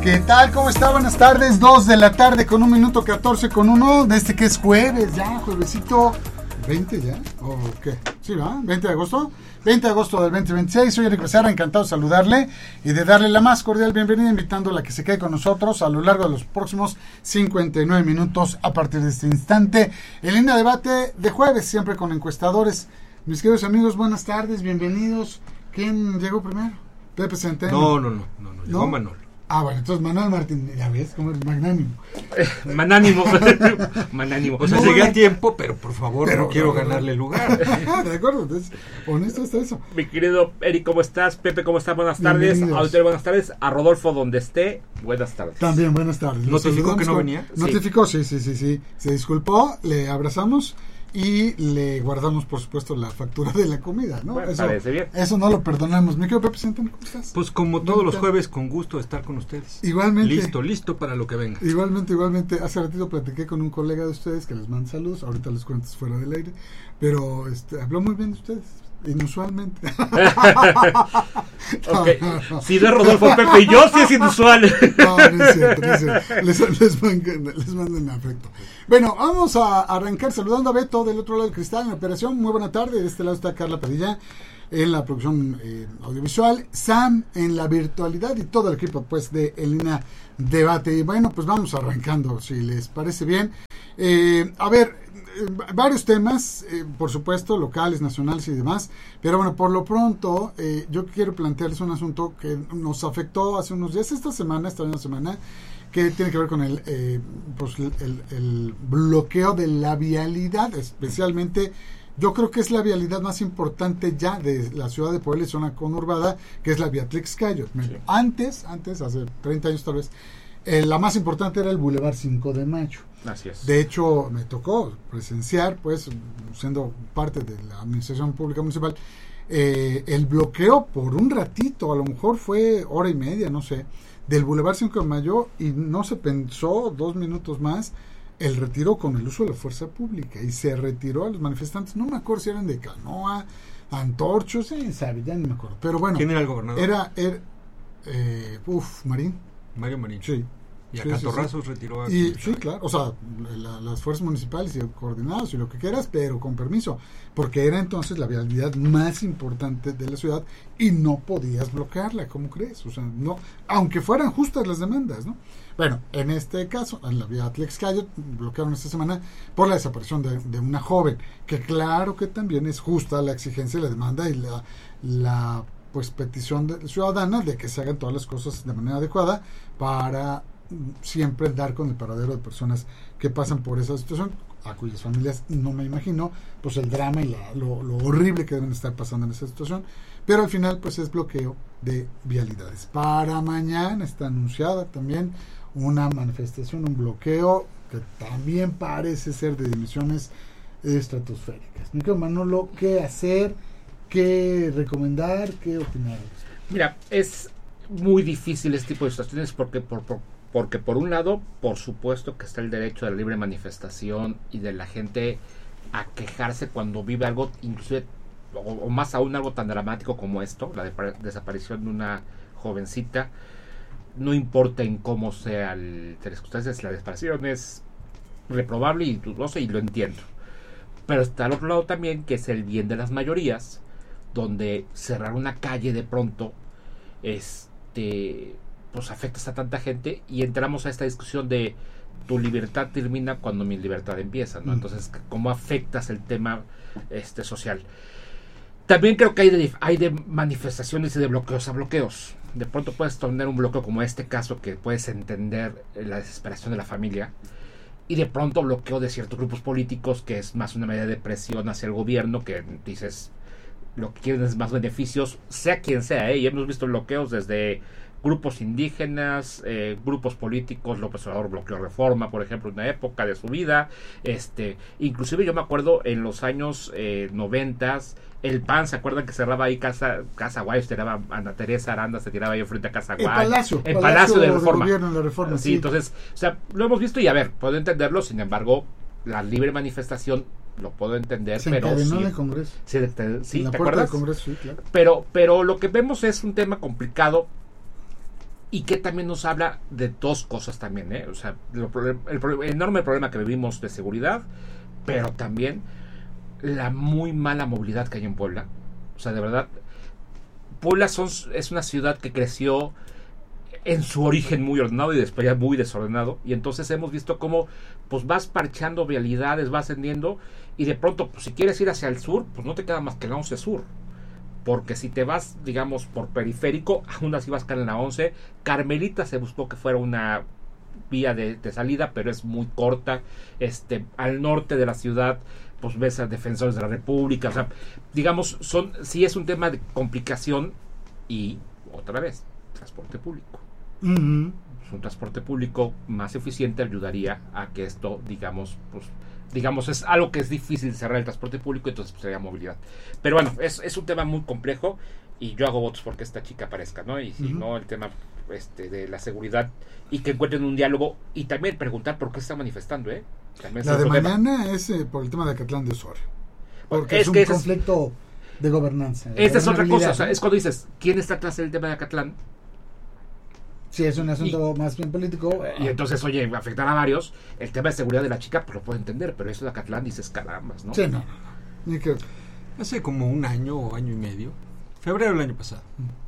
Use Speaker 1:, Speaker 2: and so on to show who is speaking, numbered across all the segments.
Speaker 1: ¿Qué tal? ¿Cómo está? Buenas tardes, 2 de la tarde con 1 minuto 14 con 1, desde que es jueves, ya, juevesito 20 ya, ¿o qué? Sí, ¿va? 20 de agosto, 20 de agosto del 2026, soy Eric Becerra, encantado de saludarle y de darle la más cordial bienvenida, invitándola a que se quede con nosotros a lo largo de los próximos 59 minutos a partir de este instante, en línea de debate de jueves, siempre con encuestadores. Mis queridos amigos, buenas tardes, bienvenidos. ¿Quién llegó primero? Pepe Centeno.
Speaker 2: No, llegó Manolo.
Speaker 1: Ah, bueno, entonces Manuel Martín, ya ves, como es magnánimo.
Speaker 2: Magnánimo. O sea,
Speaker 1: No,
Speaker 2: llegué a tiempo, pero por favor, no quiero ganarle lugar.
Speaker 1: De acuerdo, entonces, honesto está eso.
Speaker 3: Mi querido Eric, ¿cómo estás? Pepe, ¿cómo estás? Buenas tardes. Auditorio, buenas tardes. A Rodolfo, donde esté, buenas tardes.
Speaker 1: También, buenas tardes.
Speaker 2: ¿Notificó que no venía?
Speaker 1: Notificó, sí. Se disculpó, le abrazamos y le guardamos, por supuesto, la factura de la comida, ¿no?
Speaker 3: Bueno, parece bien.
Speaker 1: Eso no lo perdonamos. Mi querido Pepe Centeno, ¿cómo estás?
Speaker 2: Pues como todos los jueves, con gusto de estar con ustedes.
Speaker 1: Igualmente.
Speaker 2: Listo para lo que venga.
Speaker 1: Igualmente. Hace ratito platiqué con un colega de ustedes que les manda saludos. Ahorita les cuento fuera del aire. Pero habló muy bien de ustedes. Inusualmente.
Speaker 3: Okay. Si no es Rodolfo, Pepe y yo, sí es inusual.
Speaker 1: No es cierto. Les mando un afecto. Bueno, vamos a arrancar saludando a Beto del otro lado del cristal en la operación. Muy buena tarde. De este lado está Carla Padilla en la producción audiovisual, Sam en la virtualidad y todo el equipo pues de En Línea Debate. Y bueno, pues vamos arrancando, si les parece bien. A ver, varios temas, por supuesto, locales, nacionales y demás, pero bueno, por lo pronto, yo quiero plantearles un asunto que nos afectó hace unos días, esta semana, que tiene que ver con el bloqueo de la vialidad, especialmente. Yo creo que es la vialidad más importante ya de la ciudad de Puebla y zona conurbada, que es la vía Tlaxcala. Sí. Antes, hace 30 años tal vez, la más importante era el Boulevard 5 de Mayo.
Speaker 3: Así es.
Speaker 1: De hecho, me tocó presenciar, pues, siendo parte de la Administración Pública Municipal, el bloqueo por un ratito, a lo mejor fue hora y media, no sé, del Boulevard 5 de Mayo, y no se pensó 2 minutos más el retiro con el uso de la fuerza pública, y se retiró a los manifestantes, no me acuerdo si eran de canoa, antorchos, ya ni me acuerdo, pero bueno.
Speaker 2: ¿Quién era el gobernador?
Speaker 1: Era Marín.
Speaker 2: Mario Marín.
Speaker 1: Sí.
Speaker 2: Y a catorrazos retiró a...
Speaker 1: Sí, claro, o sea, las fuerzas municipales y coordinados y lo que quieras, pero con permiso, porque era entonces la vialidad más importante de la ciudad y no podías bloquearla, ¿cómo crees? O sea, no, aunque fueran justas las demandas, ¿no? Bueno, en este caso, en la vía Tlaxcala, bloquearon esta semana por la desaparición de una joven, que claro que también es justa la exigencia y la demanda y la pues petición ciudadana de que se hagan todas las cosas de manera adecuada para siempre dar con el paradero de personas que pasan por esa situación, a cuyas familias no me imagino pues el drama y lo horrible que deben estar pasando en esa situación, pero al final pues es bloqueo de vialidades. Para mañana está anunciada también una manifestación, un bloqueo que también parece ser de dimensiones estratosféricas. Mi querido Manolo, ¿qué hacer? ¿Qué recomendar? ¿Qué opinar?
Speaker 3: Mira, es muy difícil este tipo de situaciones porque por un lado, por supuesto que está el derecho de la libre manifestación y de la gente a quejarse cuando vive algo, inclusive, o más aún algo tan dramático como esto, la desaparición de una jovencita. No importa en cómo sea las circunstancias, la desaparición es reprobable y dudosa y lo entiendo. Pero está al otro lado también, que es el bien de las mayorías, donde cerrar una calle de pronto pues afecta a tanta gente y entramos a esta discusión de tu libertad termina cuando mi libertad empieza, ¿no? Entonces, ¿cómo afectas el tema social? También creo que hay de manifestaciones y de bloqueos a bloqueos. De pronto puedes tener un bloqueo como este caso, que puedes entender la desesperación de la familia, y de pronto bloqueo de ciertos grupos políticos, que es más una medida de presión hacia el gobierno, que dices, lo que quieren es más beneficios, sea quien sea, y hemos visto bloqueos desde grupos indígenas, grupos políticos. López Obrador bloqueó Reforma, por ejemplo, en una época de su vida. Inclusive yo me acuerdo en los años 90, el PAN, ¿se acuerdan que cerraba ahí Casa Guay? Tiraba Ana Teresa Aranda, se tiraba ahí frente a Casa Guay.
Speaker 1: El
Speaker 3: Palacio de Reforma.
Speaker 1: De Reforma,
Speaker 3: sí, entonces, o sea, lo hemos visto y a ver, puedo entenderlo, sin embargo, la libre manifestación lo puedo entender, pero sí,
Speaker 1: en el Congreso.
Speaker 3: Sí,
Speaker 1: en la
Speaker 3: ¿te
Speaker 1: puerta
Speaker 3: acuerdas?
Speaker 1: del Congreso, sí, claro.
Speaker 3: Pero lo que vemos es un tema complicado. y que también nos habla de dos cosas también, o sea, el enorme problema que vivimos de seguridad, pero también la muy mala movilidad que hay en Puebla. O sea, de verdad, Puebla es una ciudad que creció en su origen muy ordenado y después ya muy desordenado, y entonces hemos visto cómo pues vas parchando vialidades, vas ascendiendo, y de pronto pues, si quieres ir hacia el sur, pues no te queda más que la 11 Sur, porque si te vas, digamos, por periférico, aún así vas a caer en la 11. Carmelita se buscó que fuera una vía de salida, pero es muy corta. Al norte de la ciudad pues ves a defensores de la República, o sea, digamos, sí es un tema de complicación. Y otra vez, transporte público.
Speaker 1: Uh-huh.
Speaker 3: Un transporte público más eficiente ayudaría a que esto, digamos, es algo que es difícil cerrar el transporte público, entonces pues, sería movilidad. Pero bueno, es un tema muy complejo, y yo hago votos porque esta chica aparezca, ¿no? Y si no, el tema de la seguridad, y que encuentren un diálogo, y también preguntar por qué se está manifestando, También
Speaker 1: la de mañana es por el tema de Acatlán de Osorio, porque es un conflicto de gobernanza.
Speaker 3: Esta es otra cosa, o sea, es cuando dices, ¿quién está atrás del tema de Acatlán?
Speaker 1: Sí, es un asunto más bien político.
Speaker 3: Y entonces, oye, afectar a varios. El tema de seguridad de la chica, pues lo puedo entender, pero eso de Acatlán dices carambas, ¿no?
Speaker 1: Sí, no.
Speaker 2: Hace como un año o año y medio, febrero del año pasado,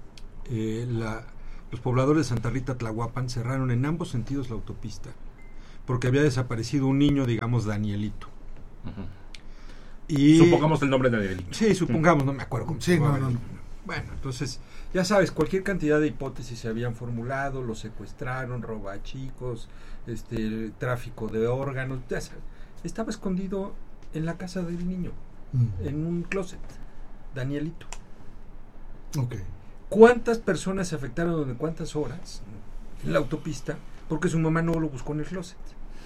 Speaker 2: los pobladores de Santa Rita Tlahuapan cerraron en ambos sentidos la autopista, porque había desaparecido un niño, digamos, Danielito.
Speaker 3: Uh-huh.
Speaker 2: Y
Speaker 3: supongamos el nombre de Danielito.
Speaker 2: Sí, supongamos, no me acuerdo cómo se llamaba.
Speaker 1: No.
Speaker 2: Bueno, entonces, ya sabes, cualquier cantidad de hipótesis se habían formulado, lo secuestraron, roba a chicos, tráfico de órganos, ya sabes. Estaba escondido en la casa del niño, en un closet, Danielito.
Speaker 1: Ok.
Speaker 2: ¿Cuántas personas se afectaron en cuántas horas en la autopista? Porque su mamá no lo buscó en el closet.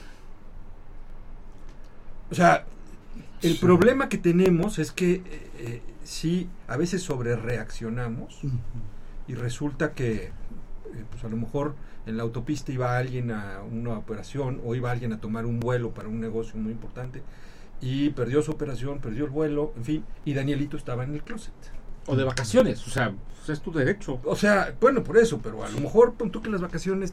Speaker 2: O sea, el problema que tenemos es que sí, a veces sobrereaccionamos y resulta que pues a lo mejor en la autopista iba alguien a una operación o iba alguien a tomar un vuelo para un negocio muy importante y perdió su operación, perdió el vuelo, en fin, y Danielito estaba en el closet.
Speaker 3: O de vacaciones, o sea, pues es tu derecho.
Speaker 2: O sea, bueno, por eso, pero a lo mejor pon tú que las vacaciones,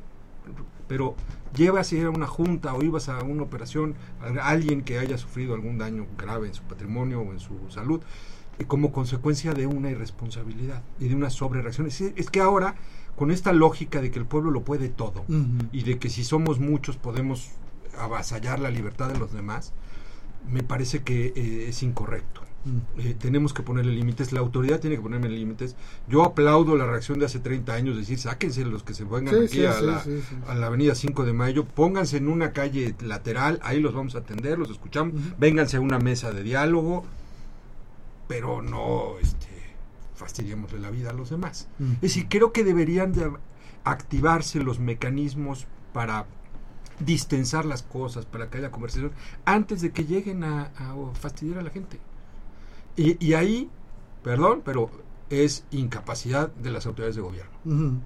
Speaker 2: pero llevas a ir a una junta o ibas a una operación, a alguien que haya sufrido algún daño grave en su patrimonio o en su salud, como consecuencia de una irresponsabilidad y de una sobrereacción. Es que ahora, con esta lógica de que el pueblo lo puede todo, y de que si somos muchos podemos avasallar la libertad de los demás, me parece que es incorrecto. Tenemos que ponerle límites, la autoridad tiene que ponerle límites. Yo aplaudo la reacción de hace 30 años, decir, sáquense los que se vengan a la avenida 5 de Mayo, pónganse en una calle lateral, ahí los vamos a atender, los escuchamos, vénganse a una mesa de diálogo, pero no fastidiémosle la vida a los demás. Es decir, creo que deberían de activarse los mecanismos para distensar las cosas, para que haya conversación, antes de que lleguen a fastidiar a la gente. Y ahí, perdón, pero es incapacidad de las autoridades de gobierno.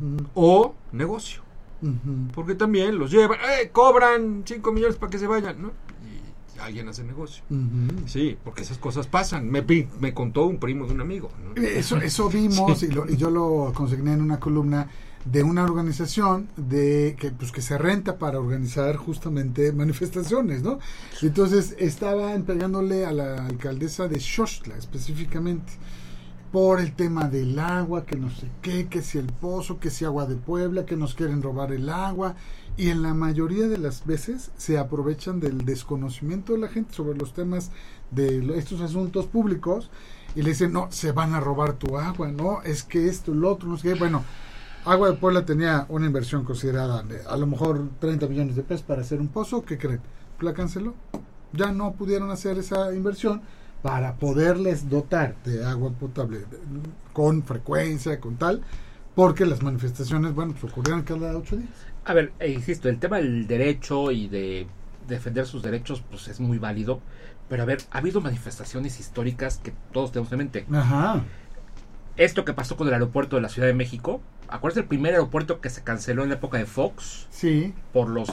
Speaker 2: O negocio. Porque también los llevan, cobran 5 millones para que se vayan, ¿no? Y alguien hace negocio. Sí, porque esas cosas pasan. Me contó un primo de un amigo, ¿no?
Speaker 1: Eso vimos, y yo lo consigné en una columna de una organización que se renta para organizar justamente manifestaciones, ¿no? Y entonces estaban pegándole a la alcaldesa de Xochitl específicamente por el tema del agua, que no sé qué, que si el pozo, que si agua de Puebla, que nos quieren robar el agua, y en la mayoría de las veces se aprovechan del desconocimiento de la gente sobre los temas de estos asuntos públicos y le dicen, no, se van a robar tu agua, no, es que esto, lo otro, no sé qué. Bueno, Agua de Puebla tenía una inversión considerada de a lo mejor 30 millones de pesos para hacer un pozo. ¿Qué creen? La canceló. Ya no pudieron hacer esa inversión para poderles dotar de agua potable con frecuencia, con tal, porque las manifestaciones, bueno, pues ocurrieron cada 8 días.
Speaker 3: A ver, insisto, el tema del derecho y de defender sus derechos, pues es muy válido, pero a ver, ha habido manifestaciones históricas que todos tenemos en mente.
Speaker 1: Ajá.
Speaker 3: Esto que pasó con el aeropuerto de la Ciudad de México, ¿acuerdas del primer aeropuerto que se canceló en la época de Fox?
Speaker 1: Sí.
Speaker 3: Por los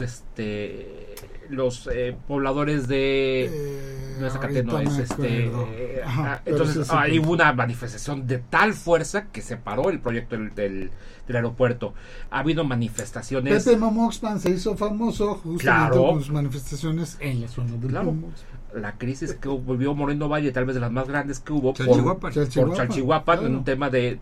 Speaker 3: pobladores de
Speaker 1: Ahorita
Speaker 3: no
Speaker 1: me
Speaker 3: es
Speaker 1: acuerdo. Ajá, pero
Speaker 3: entonces
Speaker 1: sí, sí,
Speaker 3: ahí
Speaker 1: sí.
Speaker 3: hubo una manifestación de tal fuerza que se paró el proyecto del aeropuerto. Ha habido manifestaciones.
Speaker 1: Pepe Momoxpan se hizo famoso justamente
Speaker 3: Claro.
Speaker 1: con sus manifestaciones en la zona del
Speaker 3: Claro.
Speaker 1: Momoxpan.
Speaker 3: La crisis que vivió Moreno Valle, tal vez de las más grandes que hubo
Speaker 2: Chalchihuapan.
Speaker 3: por Chalchihuapan, en
Speaker 1: claro.
Speaker 3: un tema de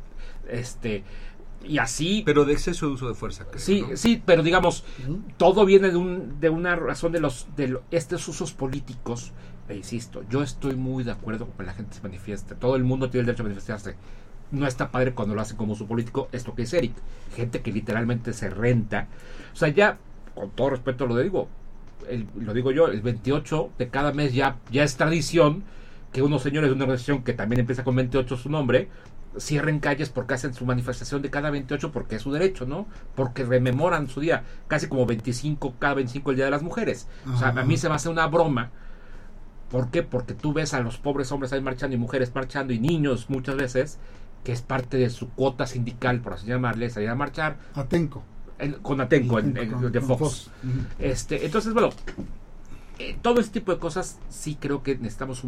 Speaker 3: y así.
Speaker 2: Pero de exceso de uso de fuerza, creo,
Speaker 3: Sí,
Speaker 2: ¿no?
Speaker 3: sí, pero digamos,
Speaker 1: Ujú.
Speaker 3: todo viene de una razón de estos usos políticos. E insisto, yo estoy muy de acuerdo con que la gente se manifieste. Todo el mundo tiene el derecho a manifestarse. No está padre cuando lo hacen como uso político. Esto que es Eric, gente que literalmente se renta. O sea, ya, con todo respeto lo digo, lo digo yo, el 28 de cada mes ya es tradición que unos señores de una organización que también empieza con 28 su nombre, cierren calles porque hacen su manifestación de cada 28 porque es su derecho, ¿no? Porque rememoran su día, casi como 25, cada 25 el Día de las Mujeres. O sea,
Speaker 1: Ajá.
Speaker 3: a mí se me hace una broma. ¿Por qué? Porque tú ves a los pobres hombres ahí marchando y mujeres marchando y niños muchas veces, que es parte de su cuota sindical, por así llamarle, salir a marchar
Speaker 1: Atenco.
Speaker 3: con Atenco
Speaker 1: Con
Speaker 3: de Fox.
Speaker 1: Ujú.
Speaker 3: Entonces, bueno, todo este tipo de cosas sí creo que necesitamos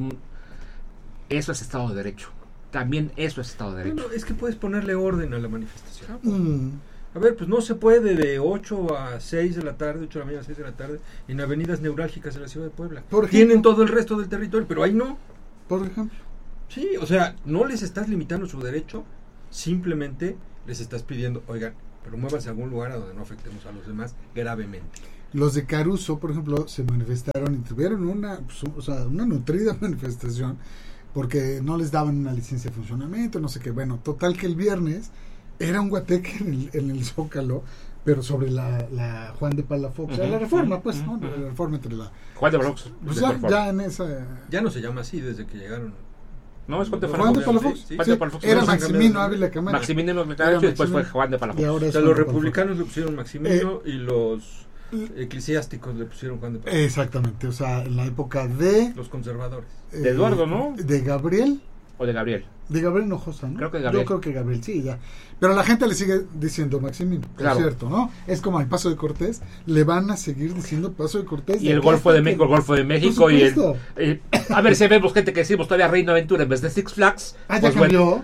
Speaker 3: eso es Estado de Derecho. También eso es Estado de Derecho.
Speaker 2: Bueno, es que puedes ponerle orden a la manifestación.
Speaker 1: Mm.
Speaker 2: A ver, pues no se puede de 8 a 6 de la tarde, 8 de la mañana a 6 de la tarde, en avenidas neurálgicas de la ciudad de Puebla.
Speaker 1: Por ejemplo.
Speaker 2: Tienen todo el resto del territorio, pero ahí no.
Speaker 1: Por ejemplo.
Speaker 2: Sí, o sea, no les estás limitando su derecho, simplemente les estás pidiendo, oigan, pero muévanse a algún lugar a donde no afectemos a los demás gravemente.
Speaker 1: Los de Caruso, por ejemplo, se manifestaron y tuvieron una nutrida manifestación porque no les daban una licencia de funcionamiento, no sé qué. Bueno, total que el viernes era un guateque en el Zócalo, pero sobre la Juan de Palafox,
Speaker 3: Uh-huh,
Speaker 1: la reforma, pues,
Speaker 3: uh-huh,
Speaker 1: ¿no? La reforma entre la...
Speaker 3: Juan de Palafox.
Speaker 1: Pues ya en esa...
Speaker 2: Ya no se llama así desde que llegaron.
Speaker 3: No, es Juan de
Speaker 1: Juan de
Speaker 3: Palafox.
Speaker 1: Palafox.
Speaker 2: Sí,
Speaker 3: Juan de Palafox.
Speaker 1: Era
Speaker 2: No,
Speaker 1: Maximino Ávila Camacho.
Speaker 3: Maximino
Speaker 1: Era
Speaker 3: y después fue
Speaker 1: Maximino.
Speaker 3: Juan de
Speaker 1: Y
Speaker 3: Palafox.
Speaker 1: ahora
Speaker 2: O
Speaker 1: es
Speaker 2: sea,
Speaker 1: Juan
Speaker 2: los
Speaker 1: de Palafox.
Speaker 2: republicanos le pusieron Maximino y los eclesiásticos le pusieron Juan de Palafox.
Speaker 1: Exactamente, o sea, en la época de...
Speaker 2: Los conservadores.
Speaker 3: De Eduardo, ¿no?
Speaker 1: De Gabriel.
Speaker 3: O de Gabriel.
Speaker 1: De Gabriel Hinojosa, ¿no?
Speaker 3: Creo que Gabriel.
Speaker 1: Yo creo que Gabriel, sí, ya. Pero la gente le sigue diciendo Maximino,
Speaker 3: Claro.
Speaker 1: es cierto, ¿no? Es como el Paso de Cortés, le van a seguir diciendo Paso de Cortés.
Speaker 3: Y el Golfo de México, el Golfo de México
Speaker 1: Por
Speaker 3: y
Speaker 1: supuesto.
Speaker 3: a ver si vemos gente que decimos todavía Reino Aventura en vez de Six Flags.
Speaker 1: Ah, ya
Speaker 3: pues bueno.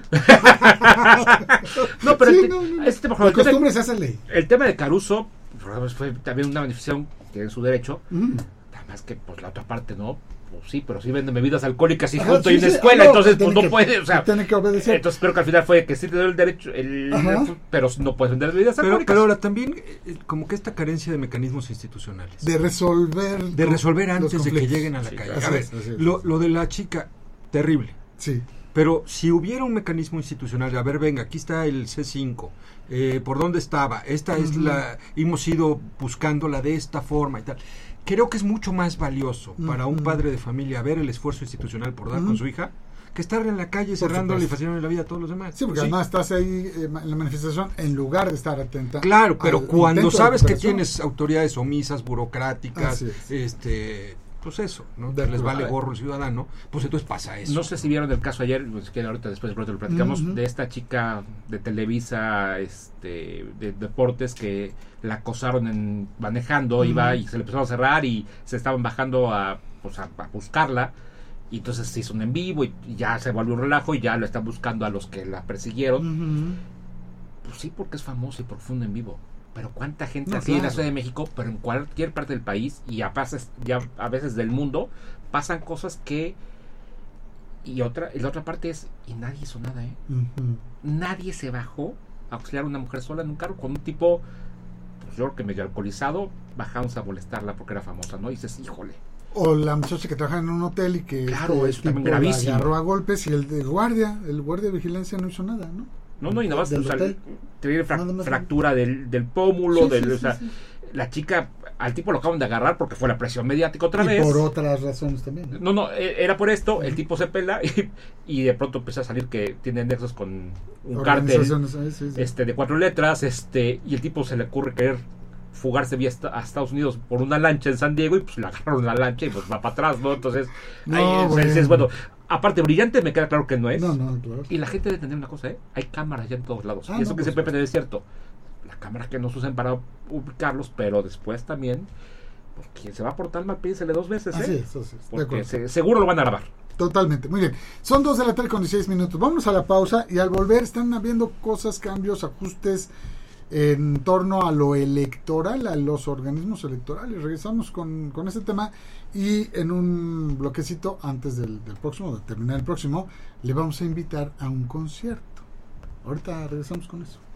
Speaker 1: cambió.
Speaker 3: No, pero
Speaker 1: Sí,
Speaker 3: este tema,
Speaker 1: La costumbre se hace ley.
Speaker 3: el tema de Caruso pues, fue también una manifestación que en su derecho. Nada más que pues la otra parte no. Pues sí, pero sí venden bebidas alcohólicas y
Speaker 1: Ajá,
Speaker 3: junto
Speaker 1: sí,
Speaker 3: y en
Speaker 1: sí.
Speaker 3: escuela,
Speaker 1: Ah, no,
Speaker 3: entonces
Speaker 1: tiene
Speaker 3: pues no
Speaker 1: que-
Speaker 3: puede, o sea,
Speaker 1: tiene que obedecer.
Speaker 3: entonces creo que al final fue que sí te doy el derecho,
Speaker 1: Ajá.
Speaker 3: pero no puedes vender bebidas alcohólicas.
Speaker 2: Pero ahora también, como que esta carencia de mecanismos institucionales.
Speaker 1: De resolver
Speaker 2: resolver
Speaker 1: los
Speaker 2: antes de que
Speaker 1: conflictos.
Speaker 2: lleguen a la
Speaker 3: Sí,
Speaker 2: calle.
Speaker 1: así
Speaker 2: A ver,
Speaker 1: es, así es.
Speaker 2: lo de la chica, terrible.
Speaker 1: Sí.
Speaker 2: Pero si hubiera un mecanismo institucional, a ver, venga, aquí está el C5, ¿por dónde estaba? Esta es hemos ido buscándola de esta forma y tal. Creo que es mucho más valioso para un padre de familia ver el esfuerzo institucional por dar con su hija que estar en la calle cerrándole y
Speaker 1: supuesto.
Speaker 2: fastidiándole la vida a todos los demás.
Speaker 1: Sí, porque además estás ahí en la manifestación en lugar de estar atenta.
Speaker 2: Claro, pero
Speaker 1: al
Speaker 2: cuando
Speaker 1: intento de
Speaker 2: sabes que
Speaker 1: recuperación.
Speaker 2: tienes autoridades omisas, burocráticas,
Speaker 1: Así es.
Speaker 2: pues eso, ¿no?
Speaker 1: De
Speaker 2: Les vale
Speaker 3: acuerdo.
Speaker 2: gorro el ciudadano, pues entonces pasa eso.
Speaker 3: No sé si vieron el caso ayer, pues que ahorita después de pronto lo platicamos,
Speaker 1: Ujú.
Speaker 3: de esta chica de Televisa de deportes que la acosaron manejando, iba y se le empezaron a cerrar y se estaban bajando a buscarla, y entonces se hizo un en vivo y ya se volvió un relajo y ya lo están buscando a los que la persiguieron.
Speaker 1: Ujú.
Speaker 3: Pues sí, porque es famoso y porque fue un en vivo. Pero cuánta gente
Speaker 1: No,
Speaker 3: así en la
Speaker 1: claro.
Speaker 3: Ciudad de México, pero en cualquier parte del país y a veces del mundo, pasan cosas que... Y la otra parte es, y nadie hizo nada, ¿eh?
Speaker 1: Ujú.
Speaker 3: Nadie se bajó a auxiliar a una mujer sola en un carro con un tipo, pues yo creo que medio alcoholizado, bajamos a molestarla porque era famosa, ¿no? Y dices, híjole.
Speaker 1: O la muchacha que trabaja en un hotel y que
Speaker 3: Claro, eso también
Speaker 1: tipo
Speaker 3: gravísimo.
Speaker 1: la agarró a golpes y el guardia de vigilancia no hizo nada, ¿no?
Speaker 3: No, y nada más,
Speaker 1: Del
Speaker 3: o sea,
Speaker 1: hotel.
Speaker 3: tiene
Speaker 1: Nada más.
Speaker 3: fractura del pómulo,
Speaker 1: Sí, sí,
Speaker 3: o
Speaker 1: sí,
Speaker 3: sea,
Speaker 1: sí.
Speaker 3: la chica, al tipo lo acaban de agarrar porque fue la presión mediática otra
Speaker 1: Y
Speaker 3: vez.
Speaker 1: por otras razones también.
Speaker 3: No, era por esto, el tipo se pela y de pronto empieza a salir que tiene nexos con un cártel
Speaker 1: Organizaciones, sí, sí.
Speaker 3: de 4 letras, y el tipo se le ocurre querer fugarse vía a Estados Unidos por una lancha en San Diego y pues le agarraron la lancha y pues va para atrás, ¿no? Entonces,
Speaker 1: No,
Speaker 3: ahí
Speaker 1: bueno.
Speaker 3: dices, bueno, Aparte, brillante me queda claro que no es.
Speaker 1: No, claro.
Speaker 3: Y la gente debe entender una cosa, hay cámaras ya en todos lados.
Speaker 1: Ah,
Speaker 3: y eso
Speaker 1: no,
Speaker 3: que
Speaker 1: por
Speaker 3: siempre
Speaker 1: supuesto.
Speaker 3: es cierto. Las cámaras que nos usen para ubicarlos, pero después también, pues, quien se va a portar mal, piénsele 2 veces,
Speaker 1: Así es, de
Speaker 3: porque
Speaker 1: acuerdo.
Speaker 3: seguro lo van a grabar.
Speaker 1: Totalmente, muy bien. Son 2 de la tarde con 16 minutos. Vámonos a la pausa y al volver están habiendo cosas, cambios, ajustes en torno a lo electoral, a los organismos electorales. Regresamos con este tema y en un bloquecito antes del próximo, de terminar el próximo, le vamos a invitar a un concierto. Ahorita regresamos con eso.